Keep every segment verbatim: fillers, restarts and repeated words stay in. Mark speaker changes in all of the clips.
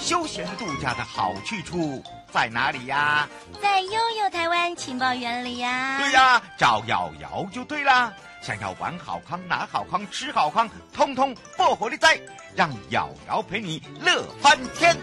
Speaker 1: 休闲度假的好去处在哪里呀？
Speaker 2: 在悠悠台湾情报园里呀。
Speaker 1: 对呀，找瑶瑶就对啦。想要玩好康、拿好康、吃好康，通通不火力在，让瑶瑶陪你乐翻天。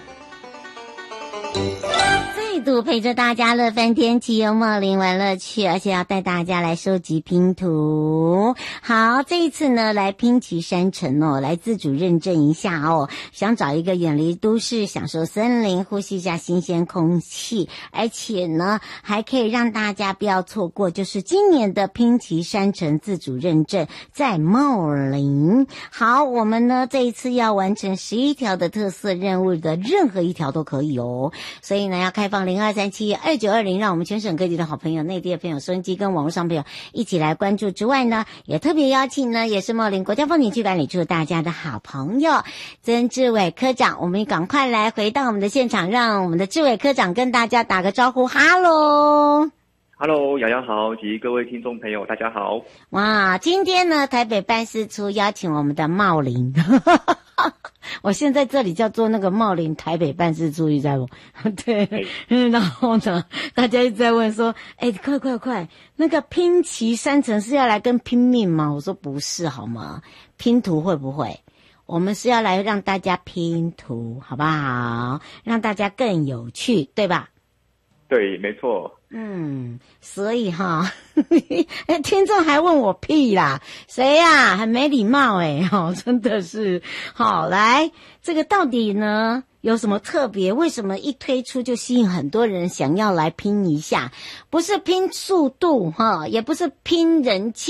Speaker 2: 再度陪着大家乐翻天，奇游茂林玩乐趣，而且要带大家来收集拼图。好，这一次呢，来拼奇山城哦，来自主认证一下哦。想找一个远离都市，享受森林，呼吸一下新鲜空气，而且呢，还可以让大家不要错过，就是今年的拼奇山城自主认证在茂林。好，我们呢这一次要完成十一条的特色任务的任何一条都可以哦。所以呢，要开放零二三七二九二零，让我们全省各地的好朋友、内地的朋友、收音机跟网络上朋友一起来关注之外呢，也特别邀请呢，也是茂林国家风景区管理处大家的好朋友曾志伟科长，我们赶快来回到我们的现场，让我们的志伟科长跟大家打个招呼。哈喽
Speaker 3: Hello， 瑶瑶好，及各位听众朋友，大家好。
Speaker 2: 哇，今天呢，台北办事处邀请我们的茂林，我现在这里叫做那个茂林台北办事处，你知道不？对，嗯，然后呢，大家一直在问说，哎，快快快，那个拼奇山城是要来跟拼命吗？我说不是，好吗？拼图会不会？我们是要来让大家拼图，好不好？让大家更有趣，对吧？
Speaker 3: 对，没错。
Speaker 2: 嗯，所以哈，听众还问我屁啦，谁呀、啊？很没礼貌哎，哦，真的是。好，来，这个到底呢有什么特别？为什么一推出就吸引很多人想要来拼一下？不是拼速度哈，也不是拼人气。